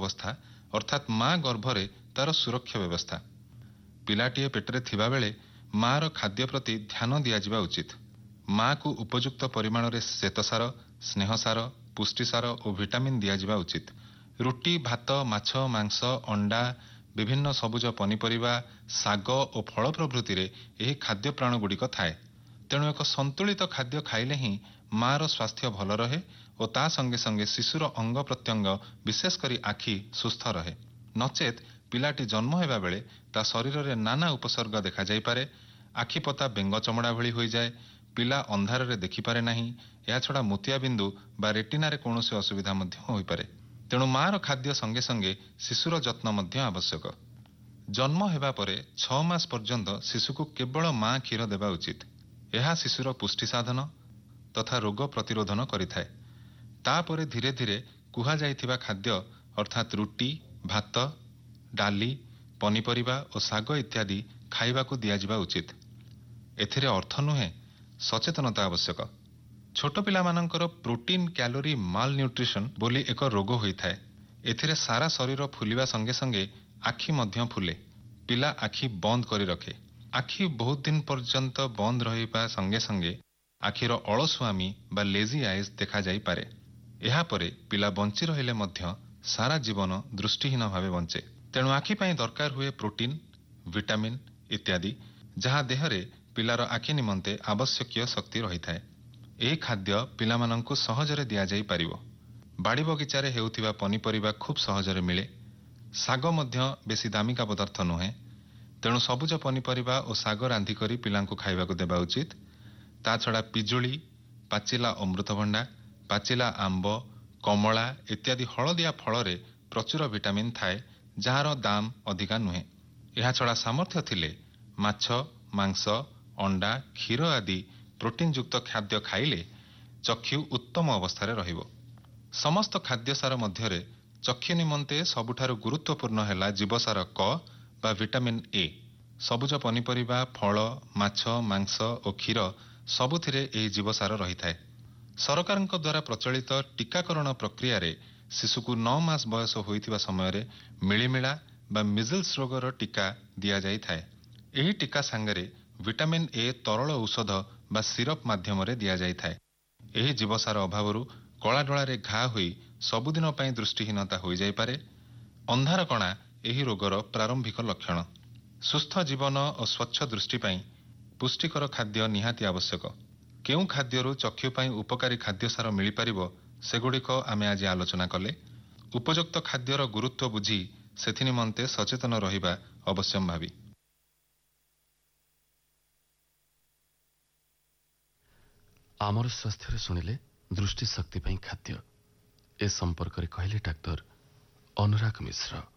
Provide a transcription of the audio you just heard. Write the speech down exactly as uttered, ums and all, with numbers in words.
ଅବସ୍ଥା ଅର୍ଥାତ୍ ମା ଗର୍ଭରେ ତାର ସୁରକ୍ଷା ବ୍ୟବସ୍ଥା। ପିଲାଟିଏ ପେଟରେ ଥିବାବେଳେ ମାର ଖାଦ୍ୟ ପ୍ରତି ଧ୍ୟାନ ଦିଆଯିବା ଉଚିତ। ମାକୁ ଉପଯୁକ୍ତ ପରିମାଣରେ ଶ୍ବେତସାର, ସ୍ନେହସାର, ପୁଷ୍ଟିସାର ଓ ଭିଟାମିନ୍ ଦିଆଯିବା ଉଚିତ। ରୁଟି, ଭାତ, ମାଛ, ମାଂସ, ଅଣ୍ଡା, ବିଭିନ୍ନ ସବୁଜ ପନିପରିବା, ଶାଗ ଓ ଫଳ ପ୍ରଭୃତିରେ ଏହି ଖାଦ୍ୟ ପ୍ରାଣଗୁଡ଼ିକ ଥାଏ। ତେଣୁ ଏକ ସନ୍ତୁଳିତ ଖାଦ୍ୟ ଖାଇଲେ ହିଁ ମାର ସ୍ୱାସ୍ଥ୍ୟ ଭଲ ରହେ ଓ ତା ସଙ୍ଗେ ସଙ୍ଗେ ଶିଶୁର ଅଙ୍ଗ ପ୍ରତ୍ୟଙ୍ଗ ବିଶେଷ କରି ଆଖି ସୁସ୍ଥ ରହେ। ନଚେତ୍ ପିଲାଟି ଜନ୍ମ ହେବା ବେଳେ ତା ଶରୀରରେ ନାନା ଉପସର୍ଗ ଦେଖାଯାଇପାରେ। ଆଖିପତା ବେଙ୍ଗ ଚମଡ଼ା ଭଳି ହୋଇଯାଏ। ପିଲା ଅନ୍ଧାରରେ ଦେଖିପାରେ ନାହିଁ। ଏହାଛଡ଼ା ମୋତିଆବିନ୍ଦୁ ବା ରେଟିନାରେ କୌଣସି ଅସୁବିଧା ମଧ୍ୟ ହୋଇପାରେ। ତେଣୁ ମାର ଖାଦ୍ୟ ସଙ୍ଗେ ସଙ୍ଗେ ଶିଶୁର ଯତ୍ନ ମଧ୍ୟ ଆବଶ୍ୟକ। ଜନ୍ମ ହେବା ପରେ ଛଅ ମାସ ପର୍ଯ୍ୟନ୍ତ ଶିଶୁକୁ କେବଳ ମା କ୍ଷୀର ଦେବା ଉଚିତ। ଏହା ଶିଶୁର ପୁଷ୍ଟି ସାଧନ ତଥା ରୋଗ ପ୍ରତିରୋଧନ କରିଥାଏ। ତାପରେ ଧୀରେ ଧୀରେ କୁହାଯାଇଥିବା ଖାଦ୍ୟ ଅର୍ଥାତ୍ ରୁଟି, ଭାତ, ଡାଲି, ପନିପରିବା ଓ ଶାଗ ଇତ୍ୟାଦି ଖାଇବାକୁ ଦିଆଯିବା ଉଚିତ। ଏଥିରେ ଅର୍ଥ ନୁହେଁ, ସଚେତନତା ଆବଶ୍ୟକ। ଛୋଟ ପିଲାମାନଙ୍କର ପ୍ରୋଟିନ୍ କ୍ୟାଲୋରି ମାଲ୍ ନ୍ୟୁଟ୍ରିସନ୍ ବୋଲି ଏକ ରୋଗ ହୋଇଥାଏ। ଏଥିରେ ସାରା ଶରୀର ଫୁଲିବା ସଙ୍ଗେ ସଙ୍ଗେ ଆଖି ମଧ୍ୟ ଫୁଲେ। ପିଲା ଆଖି ବନ୍ଦ କରି ରଖେ। ଆଖି ବହୁତ ଦିନ ପର୍ଯ୍ୟନ୍ତ ବନ୍ଦ ରହିବା ସଙ୍ଗେ ସଙ୍ଗେ ଆଖିର ଅଳସୁଆମୀ ବା ଲେଜି ଆଇଜ୍ ଦେଖାଯାଇପାରେ। ଏହାପରେ ପିଲା ବଞ୍ଚି ରହିଲେ ମଧ୍ୟ ସାରା ଜୀବନ ଦୃଷ୍ଟିହୀନ ଭାବେ ବଞ୍ଚେ। ତେଣୁ ଆଖି ପାଇଁ ଦରକାର ହୁଏ ପ୍ରୋଟିନ୍, ଭିଟାମିନ୍ ଇତ୍ୟାଦି, ଯାହା ଦେହରେ ପିଲାର ଆଖି ନିମନ୍ତେ ଆବଶ୍ୟକୀୟ ଶକ୍ତି ରହିଥାଏ। ଏହି ଖାଦ୍ୟ ପିଲାମାନଙ୍କୁ ସହଜରେ ଦିଆଯାଇ ପାରିବ। ବାଡ଼ି ବଗିଚାରେ ହେଉଥିବା ପନିପରିବା ଖୁବ୍ ସହଜରେ ମିଳେ। ଶାଗ ମଧ୍ୟ ବେଶୀ ଦାମିକା ପଦାର୍ଥ ନୁହେଁ। ତେଣୁ ସବୁଜ ପନିପରିବା ଓ ଶାଗ ରାନ୍ଧି କରି ପିଲାଙ୍କୁ ଖାଇବାକୁ ଦେବା ଉଚିତ। ତା ଛଡ଼ା ପିଜୁଳି, ପାଚିଲା ଅମୃତଭଣ୍ଡା, ପାଚିଲା ଆମ୍ବ, କମଳା ଇତ୍ୟାଦି ହଳଦିଆ ଫଳରେ ପ୍ରଚୁର ଭିଟାମିନ୍ ଥାଏ, ଯାହାର ଦାମ ଅଧିକା ନୁହେଁ। ଏହାଛଡ଼ା ସାମର୍ଥ୍ୟ ଥିଲେ ମାଛ, ମାଂସ, ଅଣ୍ଡା, କ୍ଷୀର ଆଦି ପ୍ରୋଟିନ୍ ଯୁକ୍ତ ଖାଦ୍ୟ ଖାଇଲେ ଚକ୍ଷୁ ଉତ୍ତମ ଅବସ୍ଥାରେ ରହିବ। ସମସ୍ତ ଖାଦ୍ୟସାର ମଧ୍ୟରେ ଚକ୍ଷୁ ନିମନ୍ତେ ସବୁଠାରୁ ଗୁରୁତ୍ୱପୂର୍ଣ୍ଣ ହେଲା ଜୀବସାର କ ବା ଭିଟାମିନ୍ ଏ। ସବୁଜ ପନିପରିବା, ଫଳ, ମାଛ, ମାଂସ ଓ କ୍ଷୀର ସବୁଥିରେ ଏହି ଜୀବସାର ରହିଥାଏ। ସରକାରଙ୍କ ଦ୍ୱାରା ପ୍ରଚଳିତ ଟୀକାକରଣ ପ୍ରକ୍ରିୟାରେ ଶିଶୁକୁ ନଅ ମାସ ବୟସ ହୋଇଥିବା ସମୟରେ ମିଳିମିଳା ବା ମିଜଲ୍ସ ରୋଗର ଟୀକା ଦିଆଯାଇଥାଏ। ଏହି ଟୀକା ସାଙ୍ଗରେ ଭିଟାମିନ୍ ଏ ତରଳ ଔଷଧ ବା ସିରପ ମାଧ୍ୟମରେ ଦିଆଯାଇଥାଏ। ଏହି ଜୀବସାର ଅଭାବରୁ କଳାଡୋଳାରେ ଘା ହୋଇ ସବୁଦିନ ପାଇଁ ଦୃଷ୍ଟିହୀନତା ହୋଇଯାଇପାରେ। ଅନ୍ଧାରକଣା ଏହି ରୋଗର ପ୍ରାରମ୍ଭିକ ଲକ୍ଷଣ। ସୁସ୍ଥ ଜୀବନ ଓ ସ୍ୱଚ୍ଛ ଦୃଷ୍ଟି ପାଇଁ ପୁଷ୍ଟିକର ଖାଦ୍ୟ ନିହାତି ଆବଶ୍ୟକ। କେଉଁ ଖାଦ୍ୟରୁ ଚକ୍ଷୁ ପାଇଁ ଉପକାରୀ ଖାଦ୍ୟସାର ମିଳିପାରିବ ସେଗୁଡ଼ିକ ଆମେ ଆଜି ଆଲୋଚନା କଲେ। ଉପଯୁକ୍ତ ଖାଦ୍ୟର ଗୁରୁତ୍ୱ ବୁଝି ସେଥିନିମନ୍ତେ ସଚେତନ ରହିବା ଅବଶ୍ୟମ୍ଭାବୀ। ଆମର ସ୍ୱାସ୍ଥ୍ୟରେ ଶୁଣିଲେ ଦୃଷ୍ଟି ଶକ୍ତି ପାଇଁ ଖାଦ୍ୟ, ଏ ସମ୍ପର୍କରେ କହିଲେ ଡାକ୍ତର ଅନୁରାଗ ମିଶ୍ର।